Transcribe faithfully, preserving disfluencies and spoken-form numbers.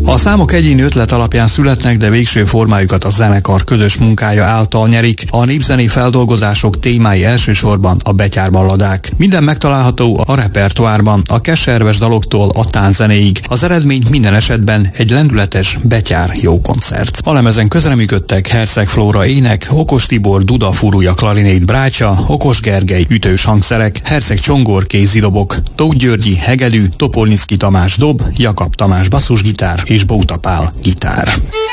A számok egyéni ötlet alapján születnek, de végső formájukat a zenekar közös munkája által nyerik. A népzenei feldolgozások témái elsősorban a betyárballadák. Minden megtalálható a repertoárban, a keserves daloktól a tánczenéig. Az eredmény minden esetben egy lendületes betyár jó koncert. A lemezen közreműködtek Herceg Flóra ének, Okos Tibor duda, furúja, klarinét, brácsa, Okos Gergely ütős hangszerek, Herceg Csongor kézilobok, Tóth Györgyi hegedű, Topolnicki Tamás dob, Jakab Tamás basszusgitár és Bóta Pál gitár.